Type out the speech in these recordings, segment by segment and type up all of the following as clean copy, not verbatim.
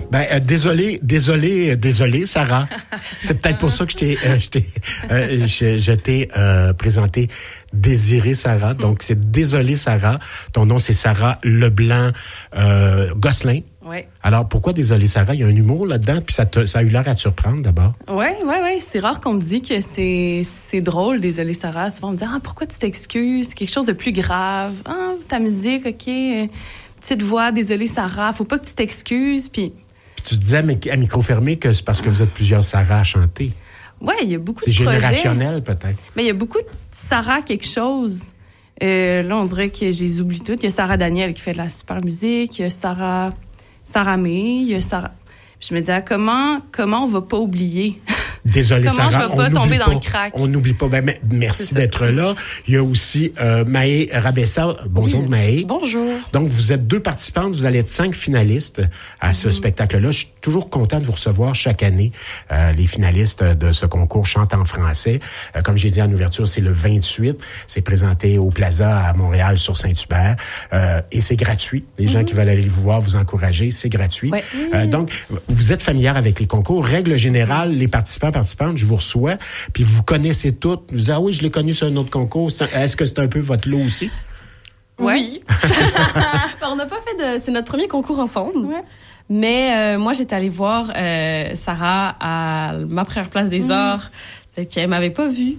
Désolé, Sarah. C'est peut-être pour ça que je t'ai présenté Désirée Sarah. Donc, c'est Désolé, Sarah. Ton nom, c'est Sarah Leblanc Gosselin. Oui. Alors, pourquoi Désolé, Sarah? Il y a un humour là-dedans, puis ça a eu l'air à te surprendre, d'abord. Oui. C'est rare qu'on me dise que c'est drôle, Désolé, Sarah. Souvent, on me dit, pourquoi tu t'excuses? C'est quelque chose de plus grave. Ta musique, OK. Petite voix, Désolé, Sarah. Faut pas que tu t'excuses, puis tu disais à micro fermé que c'est parce que vous êtes plusieurs Sarah à chanter. Oui, il y a beaucoup de projets. C'est générationnel, peut-être. Mais il y a beaucoup de Sarah quelque chose. Là, on dirait que je les oublie toutes. Il y a Sarah Daniel qui fait de la super musique. Il y a Sarah May. Il y a Sarah... Je me disais, comment on va pas oublier? Désolé, Sarah. Comment je vais pas tomber dans le crack? On n'oublie pas. Merci d'être là. Il y a aussi Maë Rabessa. Bonjour, oui. Maë. Bonjour. Donc, vous êtes 2 participantes. Vous allez être 5 finalistes à ce spectacle-là. Je suis toujours content de vous recevoir chaque année, les finalistes de ce concours Chante en français. Comme j'ai dit en ouverture, c'est le 28. C'est présenté au Plaza à Montréal sur Saint-Hubert. Et c'est gratuit. Les gens qui veulent aller vous voir, vous encourager, c'est gratuit. Ouais. Donc, vous êtes familière avec les concours. Règle générale, les participantes, je vous reçois, puis vous connaissez toutes. Vous dites, oui, je l'ai connu sur un autre concours. Est-ce que c'est un peu votre lot aussi? Oui. On n'a pas fait c'est notre premier concours ensemble. Ouais. Mais moi, j'étais allée voir Sarah à ma première place des arts. Fait qu'elle m'avait pas vue.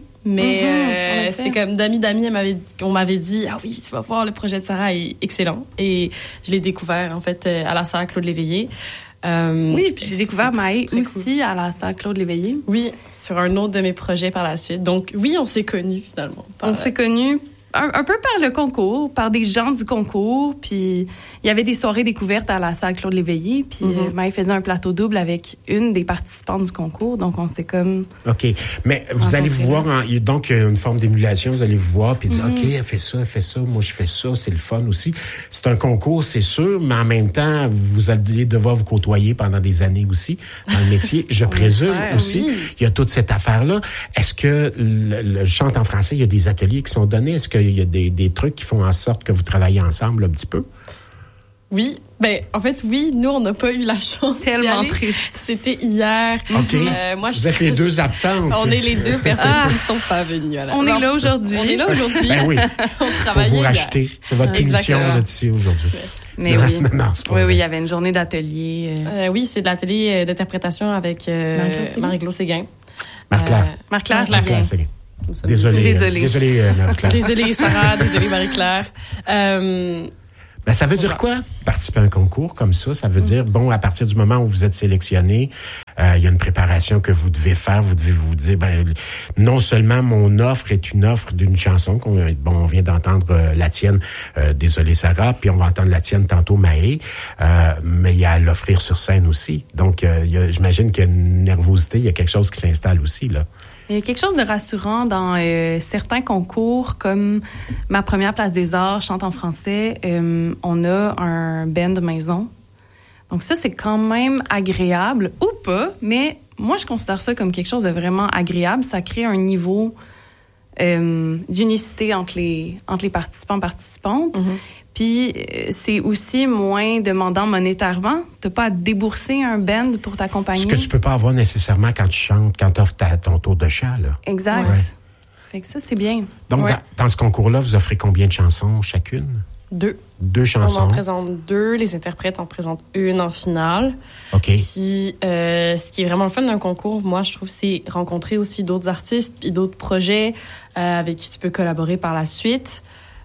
Mais c'est comme d'amis, on m'avait dit, oui, tu vas voir, le projet de Sarah est excellent. Et je l'ai découvert, en fait, à la salle Claude Léveillé. Oui, puis j'ai découvert Maë aussi à la salle Claude Léveillé. Oui, sur un autre de mes projets par la suite. Donc, oui, on s'est connus, finalement. On s'est connus un peu par le concours, par des gens du concours, puis il y avait des soirées découvertes à la salle Claude Léveillé, puis Maë faisait un plateau double avec une des participantes du concours, donc on s'est comme... OK, mais vous allez vous voir, donc une forme d'émulation, vous allez vous voir, puis dire, OK, elle fait ça, moi je fais ça, c'est le fun aussi. C'est un concours, c'est sûr, mais en même temps, vous allez devoir vous côtoyer pendant des années aussi, dans le métier, je présume aussi. Oui. Il y a toute cette affaire-là. Est-ce que le chante en français, il y a des ateliers qui sont donnés? Est-ce qu'il y a des trucs qui font en sorte que vous travaillez ensemble un petit peu? Oui. En fait, oui, nous, on n'a pas eu la chance. Tellement triste. C'était hier. OK. Moi, vous êtes les 2 absentes. On est les 2 personnes qui ne sont pas venues. On est là aujourd'hui. Oui. On travaille. Pour vous racheter. C'est votre émission, vous êtes ici aujourd'hui. Yes. Mais oui. Oui, il y avait une journée d'atelier. Oui, c'est de l'atelier d'interprétation avec Marie-Claude Séguin. Marc-Claire Séguin. Désolé, Marie-Claire. Désolée, Sarah. Désolée, Marie-Claire. Ça veut dire quoi, participer à un concours comme ça? Ça veut dire, à partir du moment où vous êtes sélectionné, il y a une préparation que vous devez faire. Vous devez vous dire, non seulement mon offre est une offre d'une chanson, on vient d'entendre la tienne, Désolé Sarah, puis on va entendre la tienne tantôt, Maë, mais il y a à l'offrir sur scène aussi. Donc, j'imagine qu'il y a une nervosité, il y a quelque chose qui s'installe aussi, là. Il y a quelque chose de rassurant dans certains concours, comme ma première place des arts, Chante en français, on a un band maison. Donc ça, c'est quand même agréable, ou pas, mais moi, je considère ça comme quelque chose de vraiment agréable. Ça crée un niveau d'unicité entre les participantes. Puis c'est aussi moins demandant monétairement. T'as pas à débourser un band pour t'accompagner. Ce que tu peux pas avoir nécessairement quand tu chantes, quand tu offres ton tour de chant, là. Exact. Ouais. Fait que ça, c'est bien. Donc, dans ce concours-là, vous offrez combien de chansons chacune? 2. 2 chansons. On en présente 2. Les interprètes en présentent une en finale. OK. Puis, ce qui est vraiment le fun d'un concours, moi, je trouve, c'est rencontrer aussi d'autres artistes et d'autres projets avec qui tu peux collaborer par la suite.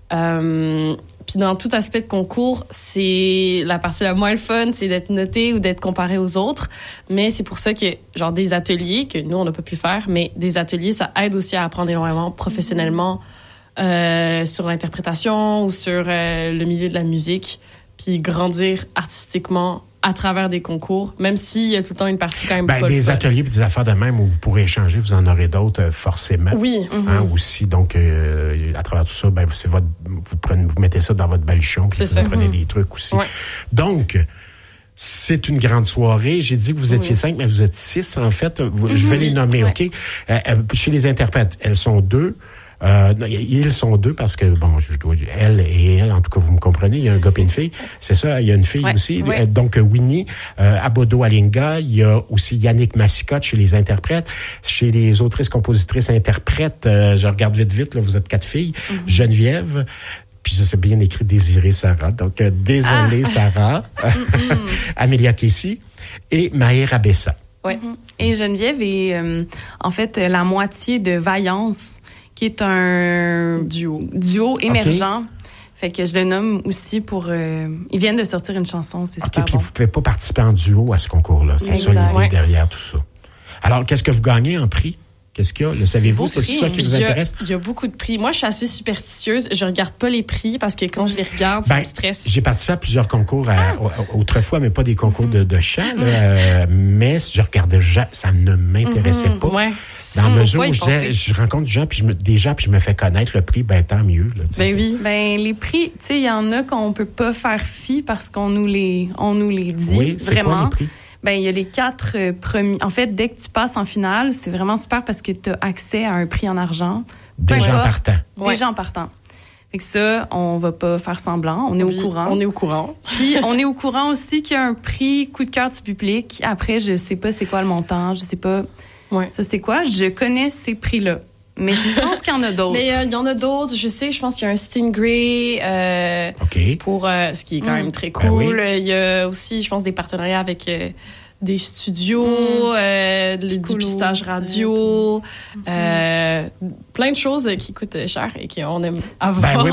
Puis dans tout aspect de concours, c'est la partie la moins le fun, c'est d'être noté ou d'être comparé aux autres. Mais c'est pour ça que, des ateliers, que nous, on n'a pas pu faire, mais des ateliers, ça aide aussi à apprendre énormément professionnellement sur l'interprétation ou sur le milieu de la musique, puis grandir artistiquement à travers des concours, même s'il y a tout le temps une partie quand même pas des ateliers et des affaires de même où vous pourrez échanger, vous en aurez d'autres forcément. Oui. Aussi. Donc, à travers tout ça, vous mettez ça dans votre baluchon, puis vous apprenez des trucs aussi. Ouais. Donc, c'est une grande soirée. J'ai dit que vous étiez 5, mais vous êtes 6, en fait. Je vais les nommer, OK? Chez les interprètes, elles sont 2. Ils sont deux parce que, bon, elle, en tout cas, vous me comprenez, il y a un gars et une fille. C'est ça, il y a une fille aussi. Ouais. Donc, Winnie, Abodo Alinga, il y a aussi Yannick Massicotte chez les interprètes. Chez les autrices, compositrices, interprètes, je regarde vite, là, vous êtes 4 filles. Geneviève, puis ça, c'est bien écrit Désirée Sarah. Donc, désolée Sarah. Amélia Casey et Maher Abessa. Ouais. Et Geneviève est, en fait, la moitié de Vaillance, qui est un duo émergent. Okay. Fait que je le nomme aussi pour... ils viennent de sortir une chanson, c'est super puis bon. Vous ne pouvez pas participer en duo à ce concours-là. C'est ça l'idée derrière tout ça. Alors, qu'est-ce que vous gagnez en prix? Qu'est-ce qu'il y a? Le savez-vous? C'est ça qui vous intéresse? Il y a beaucoup de prix. Moi, je suis assez superstitieuse. Je regarde pas les prix parce que quand je les regarde, ça me stresse. J'ai participé à plusieurs concours autrefois, mais pas des concours de chant. Mais je regardais, ça ne m'intéressait pas. Ouais. Dans la mesure où je rencontre des gens puis je me fais connaître le prix, tant mieux. Là, oui. Les prix, tu sais, il y en a qu'on peut pas faire fi parce qu'on nous les dit. Oui, c'est vraiment. Quoi les prix? Il y a les 4 premiers. En fait, dès que tu passes en finale, c'est vraiment super parce que tu as accès à un prix en argent. Déjà en partant. Déjà en partant. Fait que ça, on va pas faire semblant. On est au courant. On est au courant. Puis, on est au courant aussi qu'il y a un prix coup de cœur du public. Après, je sais pas c'est quoi le montant. Je sais pas ça c'est quoi. Je connais ces prix-là. Mais je pense qu'il y en a d'autres. Mais il y en a d'autres. Je pense qu'il y a un Stingray pour ce qui est quand même très cool. Il y a aussi, je pense, des partenariats avec des studios, du pistage radio, plein de choses qui coûtent cher et qu'on aime avoir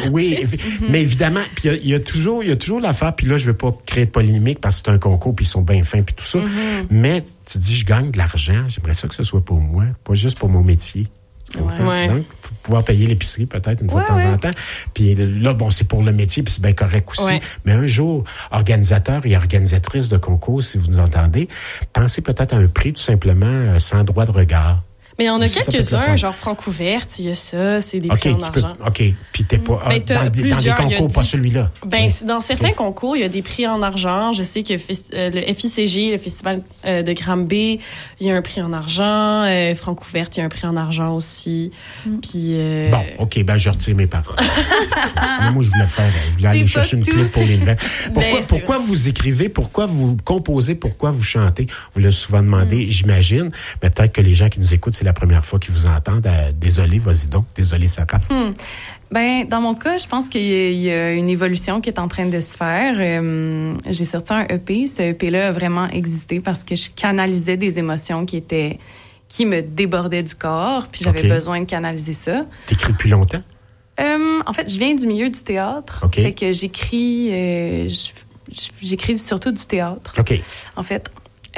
mais évidemment, puis il y a toujours l'affaire, puis là je veux pas créer de polémique parce que c'est un concours puis ils sont bien fins puis tout ça, mais tu dis je gagne de l'argent, j'aimerais ça que ce soit pour moi, pas juste pour mon métier. Donc, pour pouvoir payer l'épicerie peut-être une fois de temps en temps. Puis là, c'est pour le métier, puis c'est bien correct aussi. Ouais. Mais un jour, organisateurs et organisatrices de concours, si vous nous entendez, pensez peut-être à un prix tout simplement sans droit de regard. Mais il y en a quelques-uns, genre Francouverte, il y a ça, c'est des prix en argent. Puis t'es pas dans des concours, pas celui-là. Dans certains concours, il y a des prix en argent. Je sais que le FICG, le Festival de Granby, il y a un prix en argent. Francouverte, il y a un prix en argent aussi. Puis je retire mes paroles. Moi, je voulais aller chercher une clé pour les nouvelles. Pourquoi vous écrivez, pourquoi vous composez, pourquoi vous chantez? Vous l'avez souvent demandé, j'imagine. Mais peut-être que les gens qui nous écoutent, c'est la première fois qu'ils vous entendent. Désolé, vas-y donc. Désolé, Sarah. Dans mon cas, je pense qu'il y a une évolution qui est en train de se faire. J'ai sorti un EP. Ce EP-là a vraiment existé parce que je canalisais des émotions qui me débordaient du corps, puis j'avais besoin de canaliser ça. T'écris depuis longtemps? En fait, je viens du milieu du théâtre. Fait que j'écris surtout du théâtre. En fait,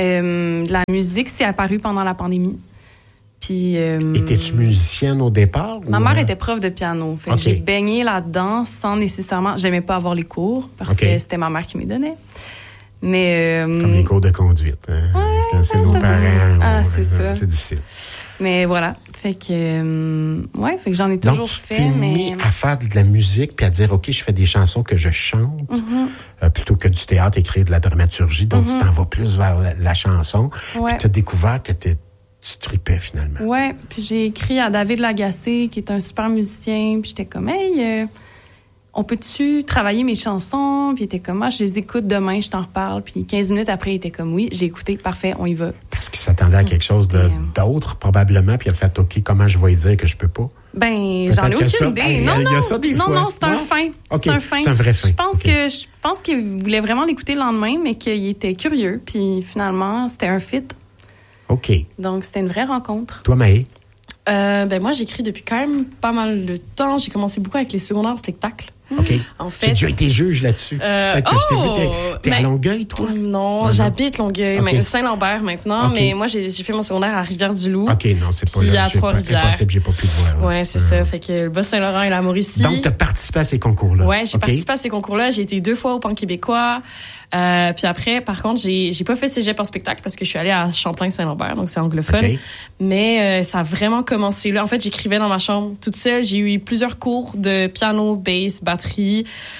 la musique s'est apparue pendant la pandémie. Puis, étais-tu musicienne au départ? Ma mère était prof de piano. Fait que j'ai baigné là-dedans sans nécessairement... J'aimais pas avoir les cours parce que c'était ma mère qui me les donnait. Mais... Comme les cours de conduite. Quand c'est nos parents. C'est ça. C'est difficile. Mais voilà. Fait que... fait que j'en ai toujours fait. Donc, tu t'es mis à faire de la musique puis à dire, OK, je fais des chansons que je chante plutôt que du théâtre, écrire de la dramaturgie. Donc, tu t'en vas plus vers la chanson. Puis tu as découvert que tu tripais finalement. Ouais, puis j'ai écrit à David Lagacé, qui est un super musicien, puis j'étais comme, hey, on peut-tu travailler mes chansons? Puis il était comme, je les écoute demain, je t'en reparle. Puis 15 minutes après, il était comme, oui, j'ai écouté, parfait, on y va. Parce qu'il s'attendait à quelque chose d'autre, probablement, puis il a fait, OK, comment je vais lui dire que je peux pas? J'en ai aucune idée. Non, c'est un fin. Okay, c'est un fin. C'est un vrai fin. Je pense qu'il voulait vraiment l'écouter le lendemain, mais qu'il était curieux, puis finalement, c'était un fit. OK. Donc, c'était une vraie rencontre. Toi, Maë? Moi, j'écris depuis quand même pas mal de temps. J'ai commencé beaucoup avec les secondaires spectacles. OK. En fait, j'ai déjà été juge là-dessus. Peut-être que je t'ai vu. T'es à Longueuil, toi? Non, j'habite Longueuil. Okay. Saint-Lambert maintenant. Okay. Mais moi, j'ai fait mon secondaire à Rivière-du-Loup. OK, non, c'est pas là. À Trois-Rivières. Impossible, j'ai pas pu le voir. Ouais, c'est ça. Fait que le Bas-Saint-Laurent et la Mauricie. Donc, t'as participé à ces concours-là? Ouais, j'ai participé à ces concours-là. J'ai été 2 fois au Pan québécois. Puis après, par contre, j'ai pas fait cégep en spectacle parce que je suis allée à Champlain-Saint-Lambert, donc c'est anglophone. Okay. Mais ça a vraiment commencé là. En fait, j'écrivais dans ma chambre toute seule. J'ai eu plusieurs cours de piano, bass, batterie.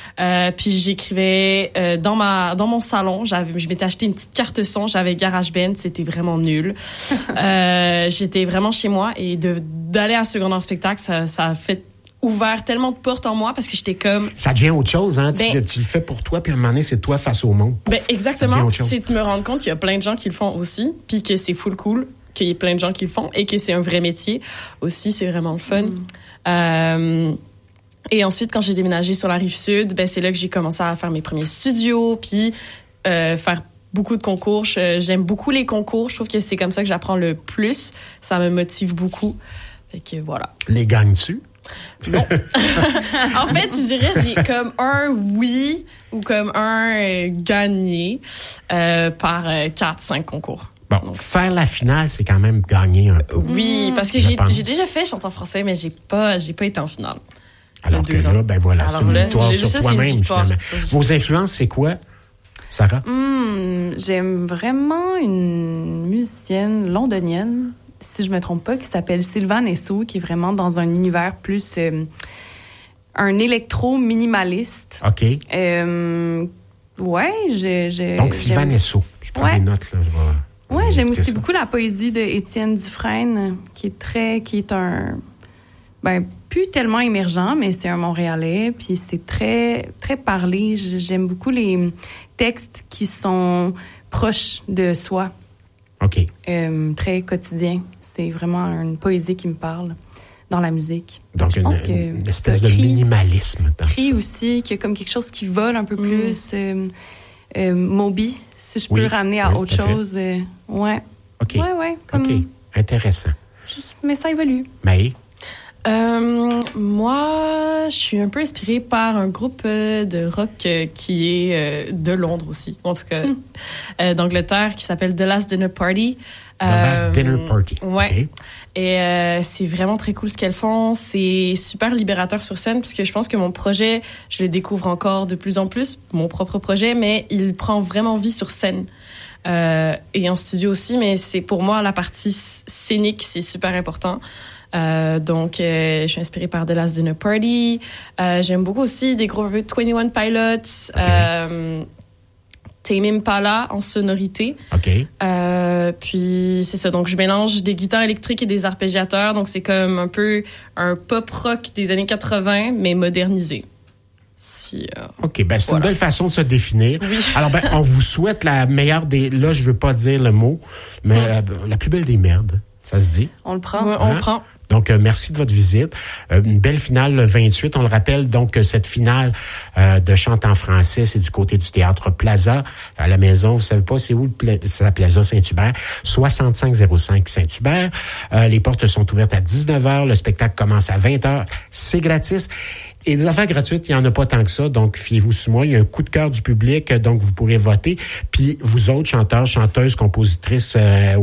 Puis j'écrivais dans mon salon. Je m'étais acheté une petite carte son. J'avais GarageBand. C'était vraiment nul. J'étais vraiment chez moi et d'aller à secondaire spectacle, ça a fait ouvert tellement de portes en moi parce que j'étais comme... Ça devient autre chose, hein? Tu le fais pour toi, puis à un moment donné, c'est toi face au monde. Pouf, exactement. C'est de me rendre compte qu'il y a plein de gens qui le font aussi, puis que c'est full cool, qu'il y ait plein de gens qui le font et que c'est un vrai métier aussi, c'est vraiment le fun. Et ensuite, quand j'ai déménagé sur la Rive-Sud, c'est là que j'ai commencé à faire mes premiers studios, puis faire beaucoup de concours. J'aime beaucoup les concours. Je trouve que c'est comme ça que j'apprends le plus. Ça me motive beaucoup. Fait que voilà. Les gagnes-tu? Non. En fait, je dirais j'ai comme un oui ou comme un gagné par 4-5 concours. Bon, donc, faire la finale, c'est quand même gagner un peu. Oui, parce que j'ai déjà fait chanter en français, mais j'ai pas été en finale. Alors que là, voilà, c'est une victoire sur toi-même, finalement. Vos influences, c'est quoi, Sarah? J'aime vraiment une musicienne londonienne, si je me trompe pas, qui s'appelle Sylvan Esso, qui est vraiment dans un univers plus un électro minimaliste. OK. Donc, Sylvan Esso. Je prends des notes, là. Oui, j'aime aussi beaucoup la poésie de Étienne Dufresne, qui est un... plus tellement émergent, mais c'est un Montréalais, puis c'est très, très parlé. J'aime beaucoup les textes qui sont proches de soi. OK. Très quotidien. C'est vraiment une poésie qui me parle dans la musique. Donc, une espèce de minimalisme. Cri aussi, qu'il y a comme quelque chose qui vole un peu plus. Moby, si je peux le ramener à autre chose. Ouais. OK. Ouais, comme... OK. Intéressant. Mais ça évolue. Mais... moi, je suis un peu inspirée par un groupe de rock qui est de Londres aussi, en tout cas d'Angleterre, qui s'appelle The Last Dinner Party. The Last Dinner Party. Ouais. Okay. Et c'est vraiment très cool ce qu'elles font. C'est super libérateur sur scène parce que je pense que mon projet, je le découvre encore de plus en plus, mon propre projet, mais il prend vraiment vie sur scène. Et en studio aussi, mais c'est pour moi la partie scénique, c'est super important. Donc, je suis inspirée par The Last Dinner Party. J'aime beaucoup aussi des groupes 21 Pilots, Tame Impala en sonorité. OK. Puis, c'est ça. Donc, je mélange des guitares électriques et des arpégiateurs. Donc, c'est comme un peu un pop-rock des années 80, mais modernisé. OK, c'est une belle façon de se définir. Oui. Alors, on vous souhaite la meilleure des... Là, je veux pas dire le mot, mais la plus belle des merdes. Ça se dit? On le prend. Ouais, on le prend. Donc, merci de votre visite. Une belle finale le 28. On le rappelle, donc, cette finale de chante en français, c'est du côté du Théâtre Plaza, à la maison. Vous savez pas, c'est où c'est la Plaza Saint-Hubert? 6505 Saint-Hubert. Les portes sont ouvertes à 19h. Le spectacle commence à 20h. C'est gratis. Et des affaires gratuites, il n'y en a pas tant que ça, donc fiez-vous sur moi. Il y a un coup de cœur du public, donc vous pourrez voter. Puis vous autres, chanteurs, chanteuses, compositrices,